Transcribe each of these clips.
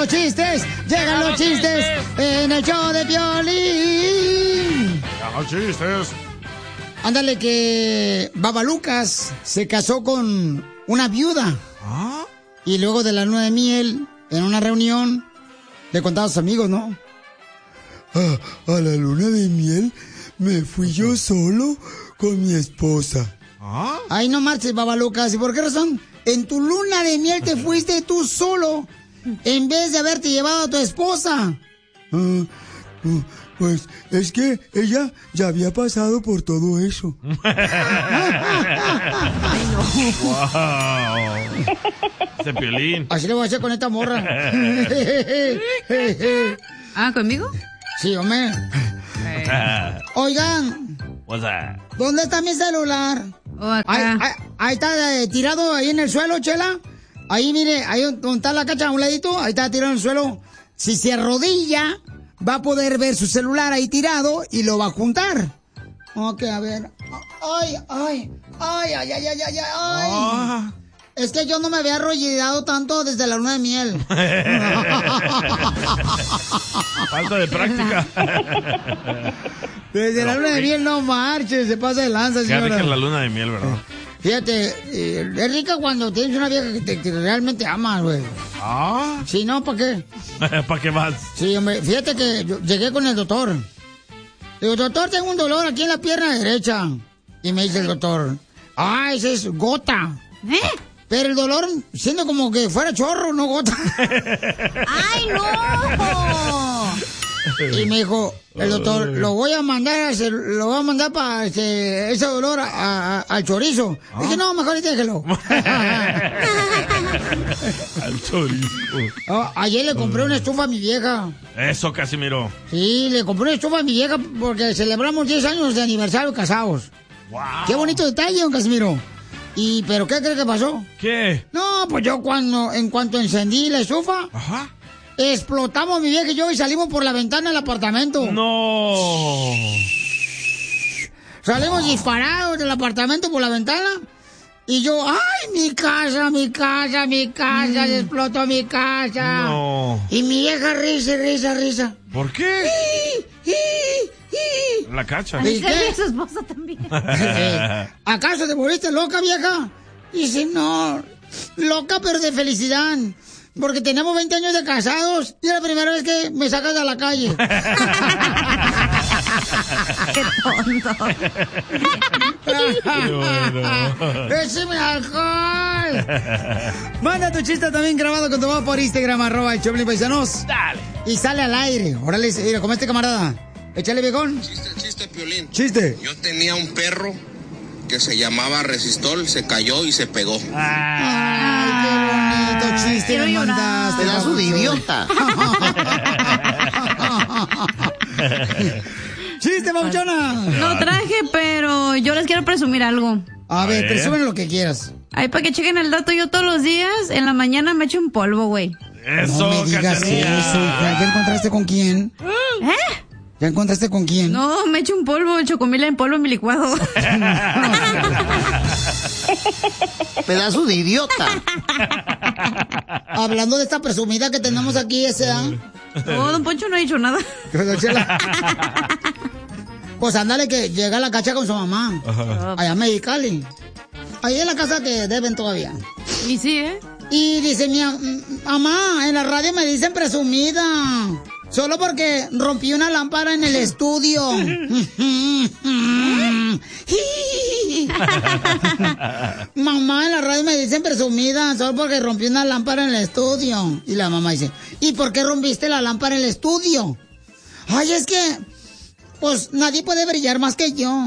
los chistes! ¡Llegan los chistes en el show de Piolín! ¡Los chistes! Ándale que Babalucas se casó con una viuda. ¿Ah? Y luego de la luna de miel, en una reunión, le contaba a sus amigos, ¿no? A la luna de miel me fui yo solo con mi esposa. ¿Ah? Ay, no marches, Babalucas. ¿Y por qué razón? En tu luna de miel te fuiste tú solo, en vez de haberte llevado a tu esposa. Pues es que ella ya había pasado por todo eso. Ay, no. Wow. Este Piolín. Así le voy a hacer con esta morra. ¿Conmigo? Sí, hombre. Oigan. What's that? ¿Dónde está mi celular? Ahí está tirado ahí en el suelo, Chela. Ahí, mire, ahí donde está la cacha a un ladito, ahí está tirado en el suelo. Si se arrodilla, va a poder ver su celular ahí tirado y lo va a juntar. Ok, a ver. Ay. Es que yo no me había arrodillado tanto desde la luna de miel. Falta de práctica. Desde la luna de miel no marches, se pasa de lanza, señora. Qué rica la luna de miel, ¿verdad? Fíjate, es rica cuando tienes una vieja que realmente ama, güey. ¿Ah? Sí, ¿no? ¿Para qué? ¿Para qué más? Sí, hombre, fíjate que yo llegué con el doctor. Digo, doctor, tengo un dolor aquí en la pierna derecha. Y me dice el doctor, ese es gota. Pero el dolor siendo como que fuera chorro, no gota. ¡Ay, no! Y me dijo el doctor, lo voy a mandar para ese dolor al chorizo. Dije, no, mejor déjelo. Al chorizo. Ayer le compré una estufa a mi vieja. Eso, Casimiro. Sí, le compré una estufa a mi vieja porque celebramos 10 años de aniversario casados. Wow. Qué bonito detalle, don Casimiro. ¿Pero qué cree que pasó? ¿Qué? No, pues yo en cuanto encendí la estufa, explotamos mi vieja y yo y salimos por la ventana del apartamento. ¡No! Salimos disparados del apartamento por la ventana y yo, ¡ay, mi casa! Se explotó mi casa. No. Y mi vieja risa. ¿Por qué? La cacha. ¿Y qué? Su esposa también. ¿Acaso te volviste loca, vieja? Y dice, no, loca pero de felicidad. Porque tenemos 20 años de casados y es la primera vez que me sacas a la calle. ¡Qué tonto! ¡Écheme alcohol! Manda tu chiste también grabado con tu voz por Instagram, @el Choplin Paisanos. Dale. Y sale al aire. Órale, mira, como este camarada. Échale, viejón. Chiste, Piolín. Chiste. Yo tenía un perro que se llamaba Resistol, se cayó y se pegó. Ay, qué bonito chiste me mandaste. Pedazo de idiota. Chiste, Mauchona. No traje, pero yo les quiero presumir algo. A ver, presumen lo que quieras. Ay, para que chequen el dato, yo todos los días en la mañana me echo un polvo, güey. Eso, no me digas Cachanilla. eso, hija. ¿Ya encontraste con quién? ¿Ya encontraste con quién? No, me echo un polvo, chocomila en polvo en mi licuado. Pedazo de idiota. Hablando de esta presumida que tenemos aquí, No, don Poncho no ha dicho nada. Pues ándale que llega a la cacha con su mamá. Allá en Mexicali. Ahí en la casa que deben todavía. Y sí, Y dice mamá, en la radio me dicen presumida. Solo porque rompí una lámpara en el estudio. Mamá, en la radio me dicen presumida solo porque rompí una lámpara en el estudio. Y la mamá dice, ¿y por qué rompiste la lámpara en el estudio? Ay, es que, pues nadie puede brillar más que yo.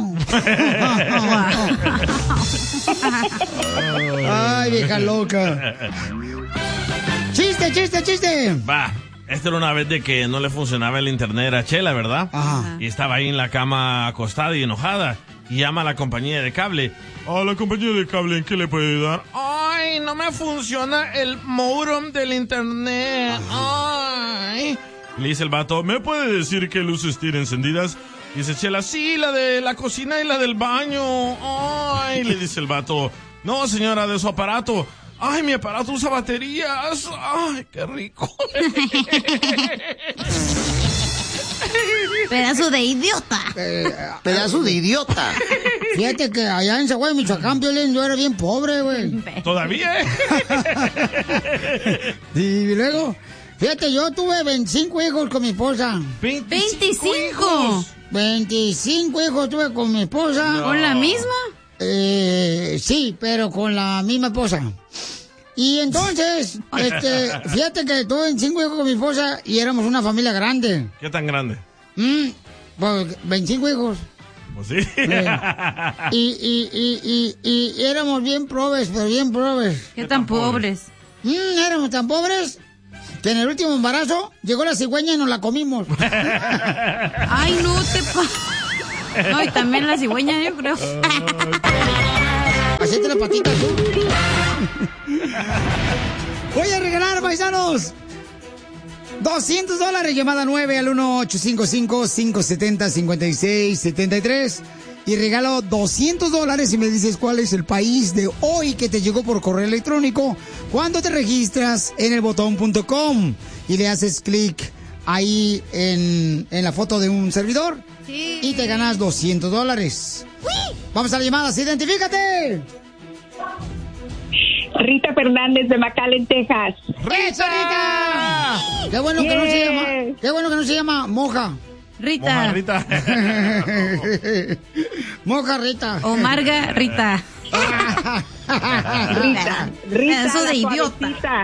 Ay, vieja loca. Chiste. Va. Esta era una vez de que no le funcionaba el internet a Chela, ¿verdad? Ajá. Y estaba ahí en la cama acostada y enojada. Y llama a la compañía de cable. La compañía de cable, ¿en qué le puede ayudar? Ay, no me funciona el modem del internet. Ay. Le dice el vato, ¿me puede decir qué luces tiene encendidas? Dice Chela, sí, la de la cocina y la del baño. Ay, le dice el vato, no señora, de su aparato. ¡Ay, mi aparato usa baterías! ¡Ay, qué rico! Pedazo de idiota. Pedazo de idiota. Fíjate que allá en Zaguay, Michoacán, Piolín, yo era bien pobre, güey. ¿Todavía? Y luego, fíjate, yo tuve 25 hijos con mi esposa. ¿25 hijos? 25 hijos tuve con mi esposa. No. ¿Con la misma? Sí, pero con la misma esposa. Y entonces, fíjate que tuve 25 hijos con mi esposa y éramos una familia grande. ¿Qué tan grande? Pues 25 hijos. Pues sí. Y éramos bien pobres, pero bien pobres. ¿Qué tan pobres? Éramos tan pobres que en el último embarazo llegó la cigüeña y nos la comimos. Ay, no te No, y también la cigüeña, yo creo. Hacete la patita tú. Voy a regalar, paisanos, $200, llamada 9 al 1-855-570-5673. Y regalo $200 y me dices cuál es el país de hoy que te llegó por correo electrónico cuando te registras en elbotón.com y le haces clic ahí en la foto de un servidor. Sí. Y te ganas $200. Vamos a la llamada, ¡identifícate! Rita Fernández de McAllen, Texas. ¡Rita! Qué bueno que no se llama, qué bueno que no se llama Moja. Rita. Rita. Moja Rita. O Marga Rita. Rita. Eso de la idiota. suavecita.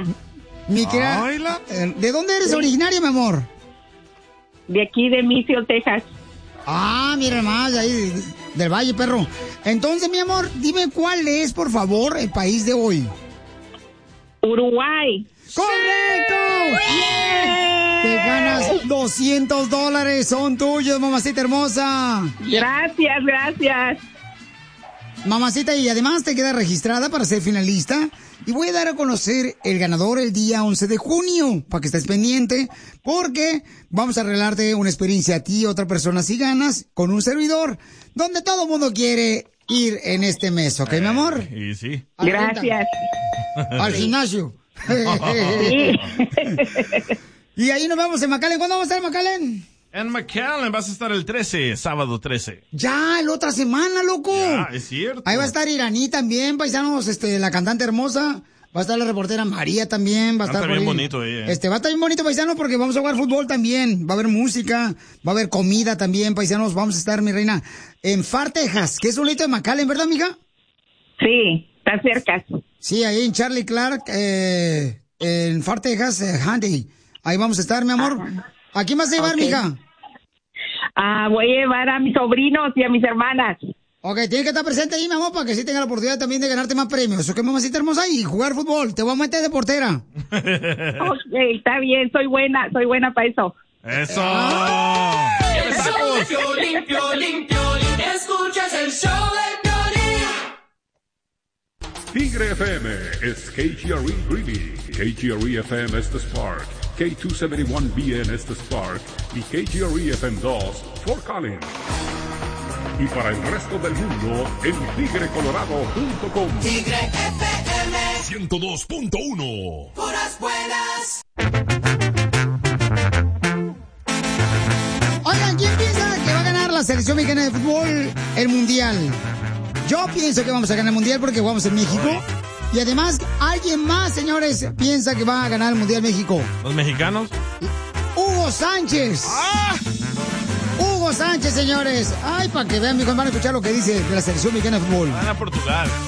¿De dónde eres originaria, mi amor? De aquí de Mission, Texas. Ah, mira más, de ahí del Valle, perro. Entonces, mi amor, dime cuál es, por favor, el país de hoy. Uruguay. ¡Correcto! ¡Yeah! Te ganas $200, son tuyos, mamacita hermosa. Gracias. Mamacita, y además te queda registrada para ser finalista. Y voy a dar a conocer el ganador el día 11 de junio, para que estés pendiente, porque vamos a arreglarte una experiencia a ti y a otra persona si ganas con un servidor, donde todo el mundo quiere ir en este mes, ¿ok, mi amor? Y sí. Gracias. Al gimnasio. Sí. Y ahí nos vemos en McAllen. ¿Cuándo vamos a estar en McAllen? En McAllen vas a estar el 13, sábado 13. Ya, la otra semana, loco. Ya, es cierto. Ahí va a estar Iraní también, paisanos, la cantante hermosa. Va a estar la reportera María también. Va a estar bien bonito ella. Va a estar bien bonito, paisanos, porque vamos a jugar fútbol también. Va a haber música, va a haber comida también, paisanos. Vamos a estar, mi reina, en Far, Texas, que es un lito de McAllen, ¿verdad, mija? Sí, está cerca. Sí, ahí en Charlie Clark, en Far, Texas, Handy. Ahí vamos a estar, mi amor. ¿A quién vas a llevar, mija? Voy a llevar a mis sobrinos y a mis hermanas. Ok, tienes que estar presente ahí, mi amor, para que sí tenga la oportunidad también de ganarte más premios. ¿Ok, mamacita hermosa? Y jugar fútbol. Te voy a meter de portera. Ok, está bien, soy buena para eso. ¡Eso! El show de Piolín, escuchas el show de Piolín. Tigre FM es KGRE Greeley, KGRE FM es The Spark, K271BN es The Spark y KGRE FM 2 Fort Collins. Y para el resto del mundo, en tigrecolorado.com. Tigre FM 102.1. puras buenas. Oigan, ¿quién piensa que va a ganar la selección mexicana de fútbol el mundial? Yo pienso que vamos a ganar el mundial porque jugamos en México. Y además, alguien más, señores, piensa que va a ganar el mundial México. ¿Los mexicanos? ¡Hugo Sánchez! ¡Ah! Hugo Sánchez, señores. Ay, para que vean, mi van a escuchar lo que dice de la selección mexicana de fútbol. Van a Portugal.